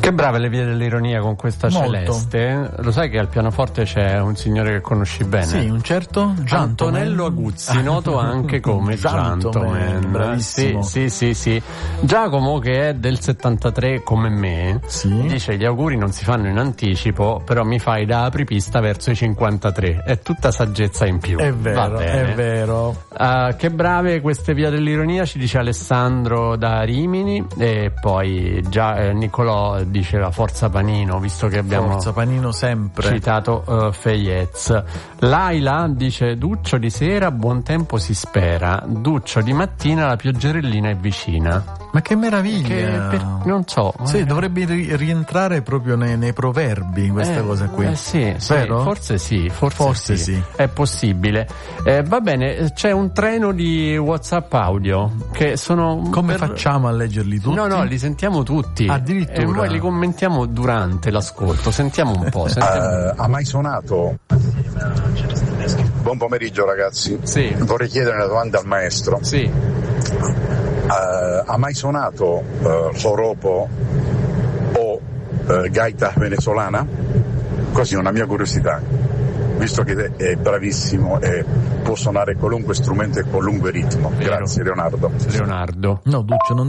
Che brave le vie dell'ironia con questa Molto. Celeste. Lo sai che al pianoforte c'è un signore che conosci bene? Sì, un certo Antonello Aguzzi, noto anche come Gentleman. Bravissimo. Sì. Giacomo, che è del 73 come me, dice: gli auguri non si fanno in anticipo, però mi fai da apripista verso i 53. È tutta saggezza in più. È vero, è vero. Che brave queste vie dell'ironia, ci dice Alessandro da Rimini. E poi già Nicolò dice la Forza Panino, visto che abbiamo Forza Panino sempre citato Feyez. Laila dice: Duccio di sera, buon tempo si spera, Duccio di mattina, la pioggerellina è vicina. Ma che meraviglia! Non so. Sì, dovrebbe rientrare proprio nei proverbi questa cosa qui. Sì, vero? Forse sì. È possibile. Va bene, c'è un treno di WhatsApp audio che sono. Come facciamo a leggerli tutti? No, li sentiamo tutti. Addirittura. E poi li commentiamo durante l'ascolto. Sentiamo un po'. Ha mai suonato? Buon pomeriggio ragazzi. Sì. Vorrei chiedere una domanda al maestro. Sì. Ha mai suonato joropo o gaita venezuelana? Così una mia curiosità, visto che è bravissimo e può suonare qualunque strumento e qualunque ritmo. Vero. Grazie Leonardo. No, Duccio, non